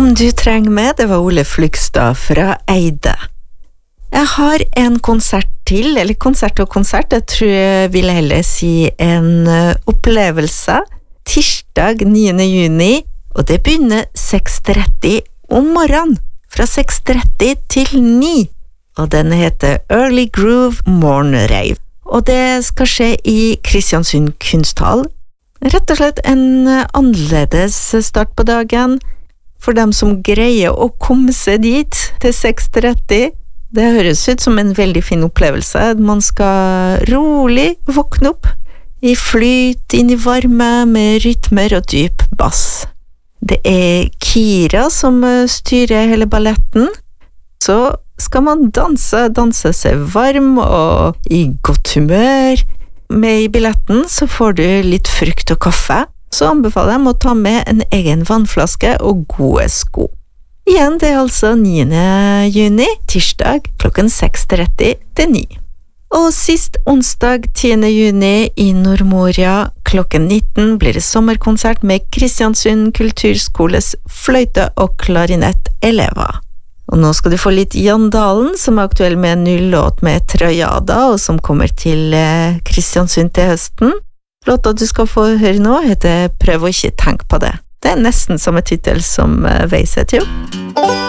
Om du trenger meg, det var Ole Flugstad fra Eide. Jeg har en konsert til, eller konsert og konsert, jeg tror jeg vil heller si en opplevelse, tirsdag 9. juni, og det begynner 6:30 om morgenen, fra 6:30 til 9, og den heter Early Groove Morgenreiv, og det skal skje i Kristiansund kunsthall. Rett og slett en annerledes start på dagen, for dem som greier å komme seg dit til 6:30. Det høres ut som en veldig fin opplevelse. Man skal rolig våkne opp i flyt inn i varme med rytmer og dyp bass. Det Kira som styrer hele balletten. Så skal man danse seg varm og i godt humør. Med i billetten så får du litt frukt og kaffe. Så anbefaler jeg å ta med en egen vannflaske og gode sko. Igjen, det altså 9. juni, tirsdag, klokken 6:30 til 9. Og sist onsdag 10. juni i Nordmoria, klokken 19, blir det sommerkonsert med Kristiansund kulturskoles fløyte- og klarinettelever. Og nå skal du få litt Jan Dalen, som aktuell med en ny låt med Trajada, og som kommer til Kristiansund til høsten. Låta du skal få høre nå heter Prøv å ikke tenke på det. Det nesten samme titel som Veiset, jo.